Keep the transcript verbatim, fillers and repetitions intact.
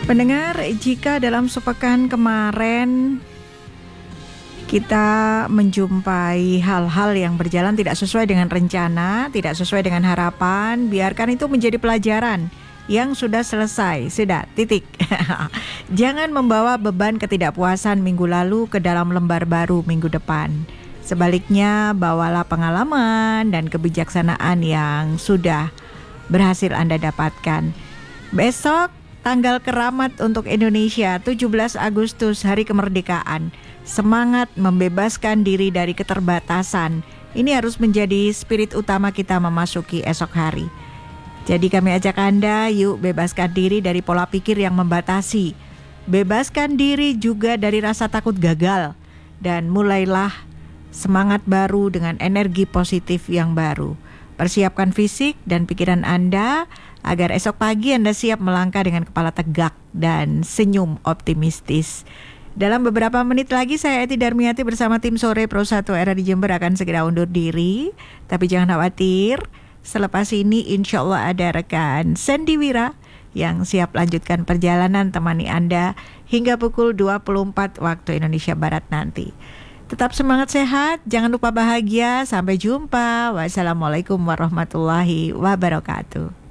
Pendengar, jika dalam sepekan kemarin kita menjumpai hal-hal yang berjalan tidak sesuai dengan rencana, tidak sesuai dengan harapan, biarkan itu menjadi pelajaran yang sudah selesai, sudah, titik. Jangan membawa beban ketidakpuasan minggu lalu ke dalam lembar baru minggu depan. Sebaliknya, bawalah pengalaman dan kebijaksanaan yang sudah berhasil Anda dapatkan. Besok, tanggal keramat untuk Indonesia, tujuh belas Agustus, Hari Kemerdekaan. Semangat membebaskan diri dari keterbatasan. Ini harus menjadi spirit utama kita memasuki esok hari. Jadi kami ajak Anda, yuk bebaskan diri dari pola pikir yang membatasi. Bebaskan diri juga dari rasa takut gagal. Dan mulailah semangat baru dengan energi positif yang baru. Persiapkan fisik dan pikiran Anda agar esok pagi Anda siap melangkah dengan kepala tegak dan senyum optimistis. Dalam beberapa menit lagi saya Eti Darmiati bersama tim Sore Pro satu Era di Jember akan segera undur diri. Tapi jangan khawatir, selepas ini insya Allah ada rekan Sandy Wira yang siap lanjutkan perjalanan temani Anda hingga pukul dua puluh empat waktu Indonesia Barat nanti. Tetap semangat sehat, jangan lupa bahagia, sampai jumpa. Wassalamualaikum warahmatullahi wabarakatuh.